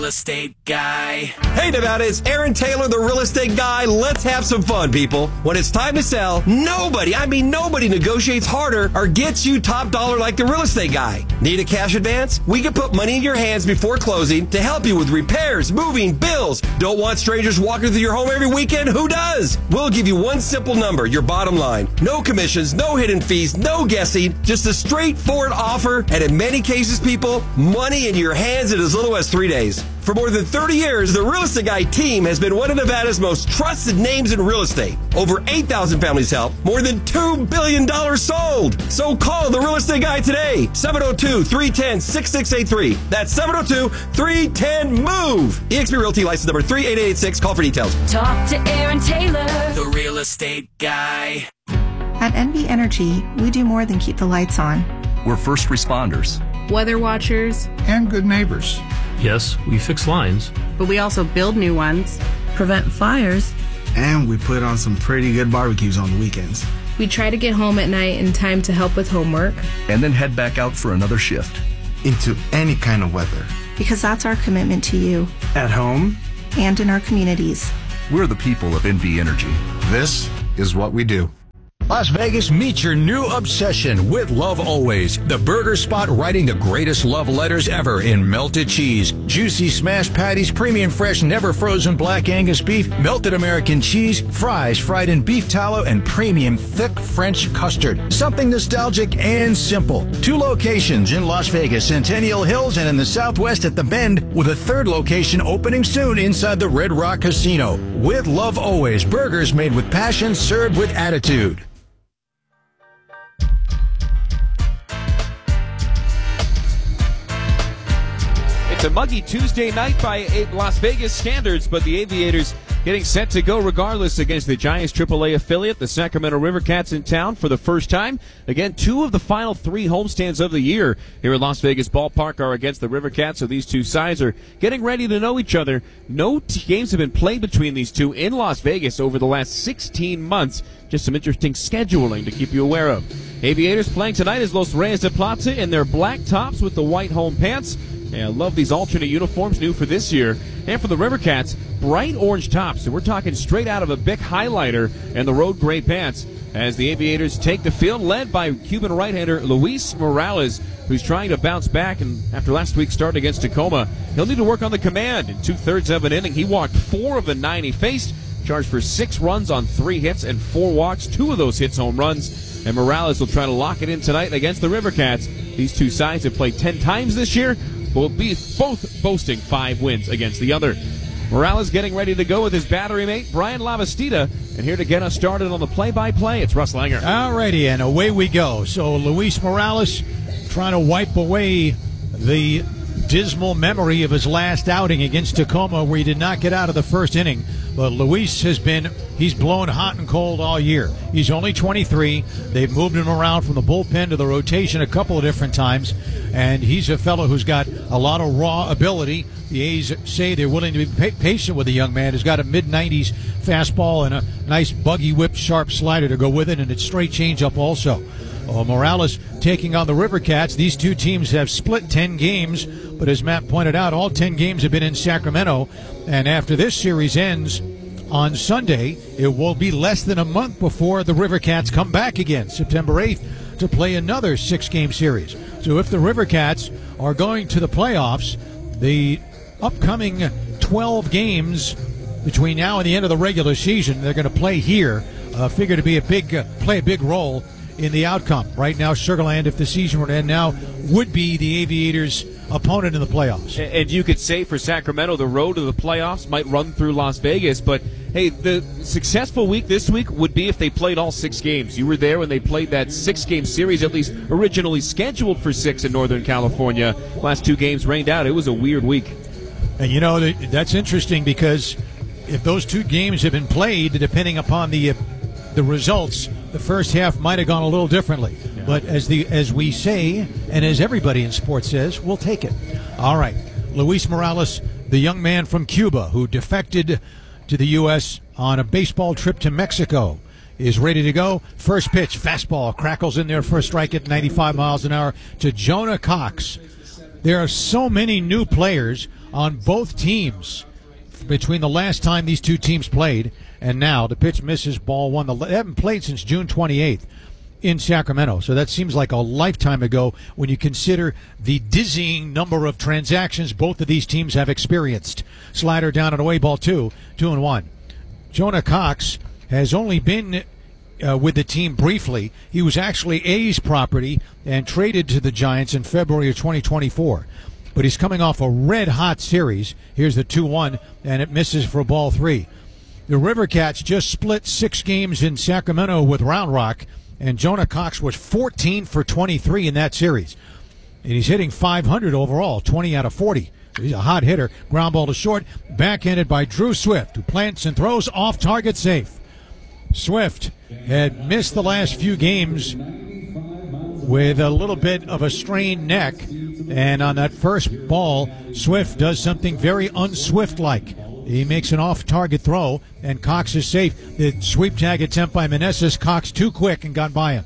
Real estate guy. Hey Nevada, it's Aaron Taylor, the real estate guy. Let's have some fun, people. When it's time to sell, nobody negotiates harder or gets you top dollar like the real estate guy. Need a cash advance? We can put money in your hands before closing to help you with repairs, moving, bills. Don't want strangers walking through your home every weekend? Who does? We'll give you one simple number, your bottom line. No commissions, no hidden fees, no guessing, just a straightforward offer. And in many cases, people, money in your hands in as little as 3 days. For more than 30 years, the Real Estate Guy team has been one of Nevada's most trusted names in real estate. Over 8,000 families helped, more than $2 billion sold. So call the Real Estate Guy today, 702-310-6683. That's 702-310-MOVE. eXp Realty license number 38886. Call for details. Talk to Aaron Taylor, the Real Estate Guy. At NV Energy, we do more than keep the lights on. We're first responders, weather watchers, and good neighbors. Yes, we fix lines, but we also build new ones, prevent fires, and we put on some pretty good barbecues on the weekends. We try to get home at night in time to help with homework, and then head back out for another shift. Into any kind of weather. Because that's our commitment to you. At home. And in our communities. We're the people of NV Energy. This is what we do. Las Vegas, meet your new obsession with Love Always, the burger spot writing the greatest love letters ever in melted cheese, juicy smashed patties, premium fresh, never frozen black Angus beef, melted American cheese, fries fried in beef tallow, and premium thick French custard. Something nostalgic and simple. 2 locations in Las Vegas, Centennial Hills, and in the Southwest at The Bend, with a 3rd location opening soon inside the Red Rock Casino. With Love Always, burgers made with passion, served with attitude. It's a muggy Tuesday night by Las Vegas standards, but the Aviators getting set to go regardless against the Giants AAA affiliate, the Sacramento River Cats, in town for the first time. Again, 2 of the final 3 homestands of the year here at Las Vegas Ballpark are against the River Cats, so these two sides are getting ready to know each other. No games have been played between these two in Las Vegas over the last 16 months. Just some interesting scheduling to keep you aware of. Aviators playing tonight is Los Reyes de Plata in their black tops with the white home pants. Yeah, I love these alternate uniforms, new for this year. And for the River Cats, bright orange tops. So we're talking straight out of a Bic highlighter and the road gray pants as the Aviators take the field, led by Cuban right-hander Luis Morales, who's trying to bounce back. And after last week's start against Tacoma, he'll need to work on the command. In 2/3 of an inning, he walked 4 of the 9 he faced, charged for 6 runs on 3 hits and 4 walks. 2 of those hits home runs. And Morales will try to lock it in tonight against the River Cats. These two sides have played 10 times this year, will be both boasting 5 wins against the other. Morales getting ready to go with his battery mate, Brian Lavastida. And here to get us started on the play-by-play, it's Russ Langer. All righty, and away we go. So Luis Morales trying to wipe away the dismal memory of his last outing against Tacoma, where he did not get out of the first inning. But Luis he's blown hot and cold all year. He's only 23. They've moved him around from the bullpen to the rotation a couple of different times, and he's a fellow who's got a lot of raw ability. The A's say they're willing to be patient with the young man. He's got a mid-90s fastball and a nice buggy whip sharp slider to go with it, and it's straight changeup also. Morales taking on the River Cats. These two teams have split 10 games, but as Matt pointed out, all 10 games have been in Sacramento. And after this series ends on Sunday, it will be less than a month before the River Cats come back again, September 8th, to play another 6-game series. So if the River Cats are going to the playoffs, the upcoming 12 games between now and the end of the regular season, they're going to play here, figure to be play a big role in the outcome. Right now, Sugar Land, if the season were to end now, would be the Aviators' opponent in the playoffs. And you could say for Sacramento, the road to the playoffs might run through Las Vegas, but hey, the successful week this week would be if they played all 6 games. You were there when they played that 6-game series, at least originally scheduled for 6 in Northern California. Last 2 games rained out. It was a weird week. And you know, that's interesting because if those 2 games had been played, depending upon the results, the first half might have gone a little differently. Yeah. But as we say, and as everybody in sports says, we'll take it. All right. Luis Morales, the young man from Cuba who defected to the U.S. on a baseball trip to Mexico, is ready to go. First pitch, fastball, crackles in there for a strike at 95 miles an hour to Jonah Cox. There are so many new players on both teams between the last time these two teams played and now. The pitch misses, ball one. They haven't played since June 28th in Sacramento, so that seems like a lifetime ago when you consider the dizzying number of transactions both of these teams have experienced. Slider down and away, ball 2-1. Jonah Cox has only been with the team briefly. He was actually A's property and traded to the Giants in February of 2024. But he's coming off a red-hot series. Here's the 2-1, and it misses for ball 3. The River Cats just split 6 games in Sacramento with Round Rock, and Jonah Cox was 14 for 23 in that series. And he's hitting .500 overall, 20 out of 40. So he's a hot hitter. Ground ball to short, backhanded by Drew Swift, who plants and throws off target safe. Swift had missed the last few games with a little bit of a strained neck. And on that first ball, Swift does something very unswift-like. He makes an off-target throw, and Cox is safe. The sweep tag attempt by Meneses. Cox too quick and got by him.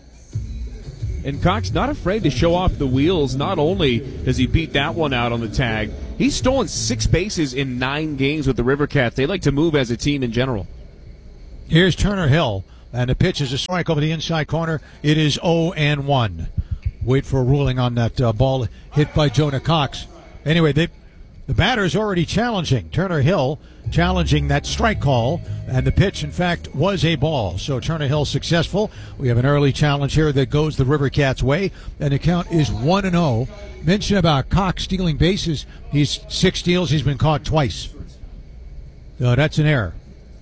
And Cox not afraid to show off the wheels. Not only does he beat that one out on the tag, he's stolen 6 bases in 9 games with the River Cats. They like to move as a team in general. Here's Turner Hill, and the pitch is a strike over the inside corner. It is 0-1. Wait for a ruling on that ball hit by Jonah Cox. Anyway, the batter's already challenging. Turner Hill challenging that strike call, and the pitch, in fact, was a ball. So Turner Hill successful. We have an early challenge here that goes the River Cats' way, and the count is 1-0. Mention about Cox stealing bases. He's 6 steals. He's been caught twice. So that's an error.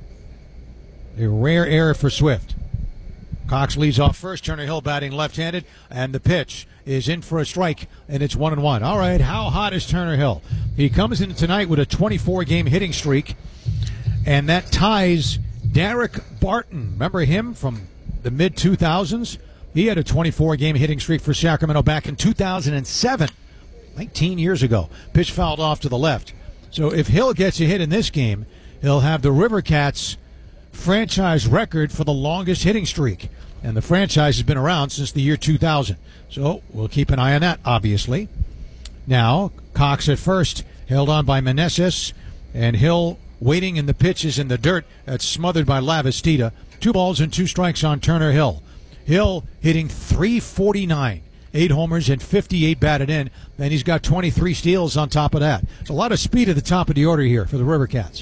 A rare error for Swift. Cox leads off first. Turner Hill batting left-handed, and the pitch is in for a strike, and it's 1-1. All right, how hot is Turner Hill? He comes in tonight with a 24-game hitting streak, and that ties Derek Barton. Remember him from the mid-2000s? He had a 24-game hitting streak for Sacramento back in 2007, 19 years ago. Pitch fouled off to the left. So if Hill gets a hit in this game, he'll have the River Cats' franchise record for the longest hitting streak. And the franchise has been around since the year 2000. So we'll keep an eye on that, obviously. Now, Cox at first, held on by Meneses, and Hill waiting in the pitches in the dirt. That's smothered by Lavastida. 2 balls and 2 strikes on Turner Hill. Hill hitting .349. 8 homers and 58 batted in. Then he's got 23 steals on top of that. It's a lot of speed at the top of the order here for the River Cats.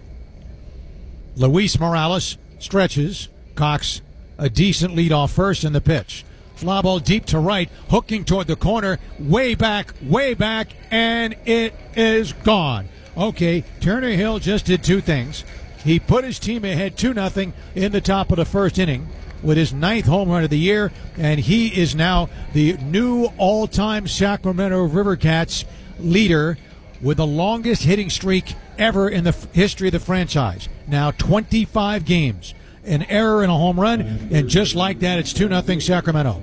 Luis Morales stretches. Cox a decent lead off first in the pitch. Fly ball deep to right, hooking toward the corner, way back, and it is gone. Okay, Turner Hill just did 2 things. He put his team ahead 2-0 in the top of the first inning with his 9th home run of the year, and he is now the new all-time Sacramento River Cats leader with the longest hitting streak ever in the history of the franchise. Now 25 games. An error and a home run, and just like that, it's 2-0 Sacramento.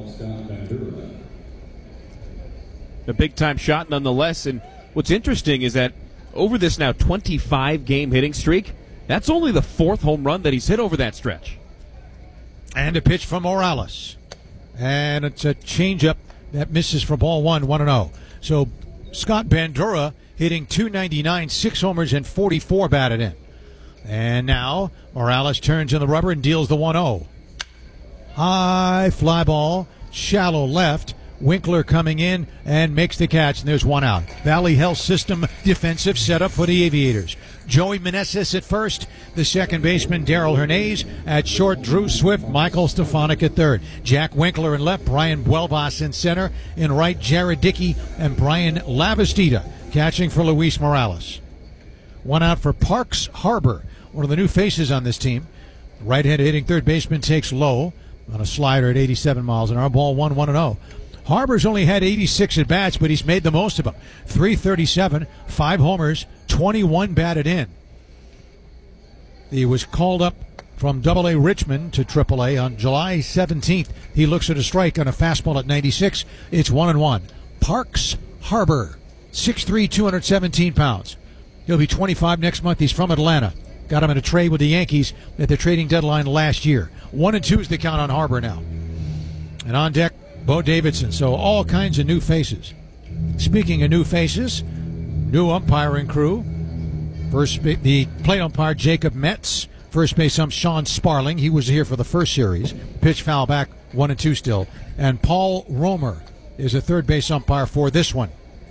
A big-time shot nonetheless, and what's interesting is that over this now 25-game hitting streak, that's only the 4th home run that he's hit over that stretch. And a pitch from Morales. And it's a changeup that misses for ball 1-0. So Scott Bandura hitting .299, 6 homers and 44 batted in. And now Morales turns in the rubber and deals the 1-0. High fly ball, shallow left. Winkler coming in and makes the catch, and there's 1 out. Valley Health System defensive setup for the Aviators. Joey Meneses at first, the second baseman Daryl Hernandez at short, Drew Swift, Michael Stefanik at third. Jack Winkler in left, Brian Buelvas in center. In right, Jared Dickey and Brian Lavastida catching for Luis Morales. 1 out for Parks Harbor, one of the new faces on this team. Right-handed hitting third baseman takes low on a slider at 87 miles an hour. Ball 1-0. Harbor's only had 86 at-bats, but he's made the most of them. .337, 5 homers, 21 batted in. He was called up from AA Richmond to AAA on July 17th. He looks at a strike on a fastball at 96. It's 1-1. Parks Harbor, 6'3", 217 pounds. He'll be 25 next month. He's from Atlanta. Got him in a trade with the Yankees at the trading deadline last year. 1-2 is the count on Harbor now. And on deck, Bo Davidson. So all kinds of new faces. Speaking of new faces, New umpiring crew. The plate umpire, Jacob Metz. First base ump, Sean Sparling. He was here for the first series. Pitch foul back, 1-2 still. And Paul Romer is a third base umpire for this one.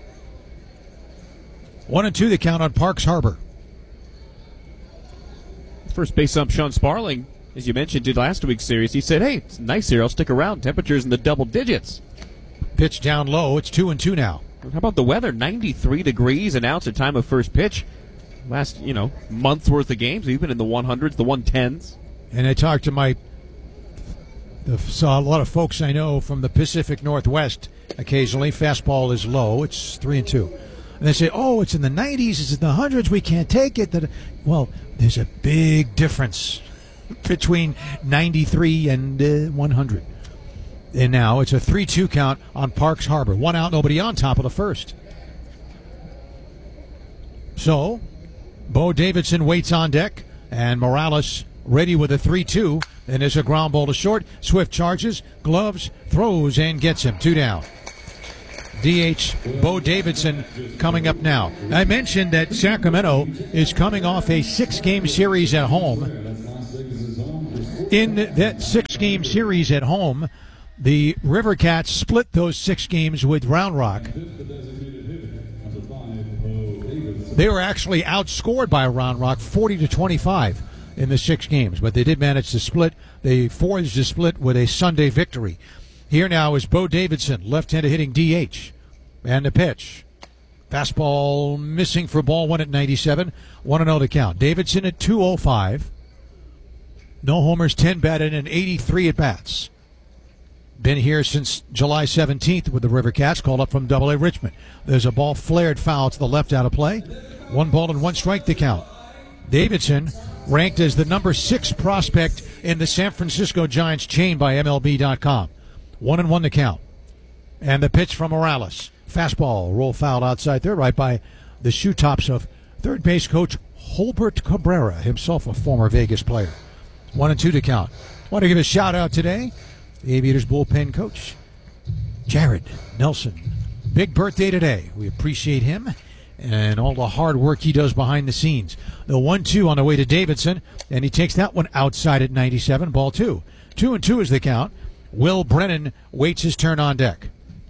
1-2 the count on Parks Harbor. First base ump Sean Sparling, as you mentioned, did last week's series. He said, hey, it's nice here. I'll stick around. Temperatures in the double digits. Pitch down low. It's 2-2 now. How about the weather? 93 degrees an ounce at time of first pitch. Last, month's worth of games. We've been in the 100s, the 110s. And I talked to saw a lot of folks I know from the Pacific Northwest occasionally. Fastball is low. It's 3-2. And they say, oh, it's in the 90s. It's in the 100s. We can't take it. Well, there's a big difference between 93 and 100. And now it's a 3-2 count on Parks Harbor. 1 out, nobody on, top of the first. So, Bo Davidson waits on deck, and Morales ready with a 3-2. Then there's a ground ball to short. Swift charges, gloves, throws, and gets him. 2 down. DH Bo Davidson coming up now. I mentioned that Sacramento is coming off a 6-game series at home. In that 6-game series at home, the River Cats split those 6 games with Round Rock. They were actually outscored by Round Rock 40-25 in the 6 games, but they did manage to split. They forged a split with a Sunday victory. Here now is Bo Davidson, left-handed hitting DH. And the pitch. Fastball missing for ball 1 at 97. 1-0 to count. Davidson at 205. No homers, 10 batted, and 83 at bats. Been here since July 17th with the River Cats, called up from AA Richmond. There's a ball flared foul to the left out of play. 1 ball and 1 strike to count. Davidson ranked as the number 6 prospect in the San Francisco Giants chain by MLB.com. 1-1 to count. And the pitch from Morales. Fastball, roll foul outside there, right by the shoe tops of third base coach Holbert Cabrera, himself a former Vegas player. 1-2 to count. Want to give a shout out today, the Aviators bullpen coach, Jared Nelson. Big birthday today. We appreciate him and all the hard work he does behind the scenes. The 1-2 on the way to Davidson, and he takes that one outside at 97, ball 2. 2-2 is the count. Will Brennan waits his turn on deck.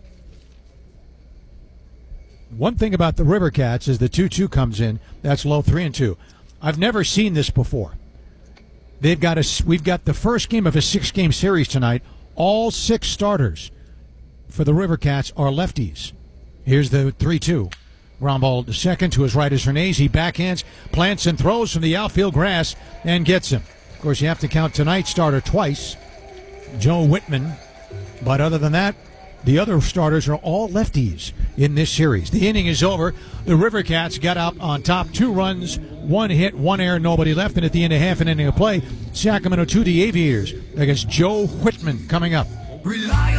One thing about the River Cats is the 2-2 comes in. That's low, 3-2. I've never seen this before. We've got the first game of a 6-game series tonight. All 6 starters for the River Cats are lefties. Here's the 3-2. Ground ball to second. To his right is Hernandez. He backhands, plants, and throws from the outfield grass and gets him. Of course, you have to count tonight's starter twice, Joe Whitman. But other than that, the other starters are all lefties in this series. The inning is over. The River Cats got out on top. 2 runs, 1 hit, 1 error, nobody left. And at the end of half an inning of play, Sacramento 2, the Aviators against Joe Whitman coming up.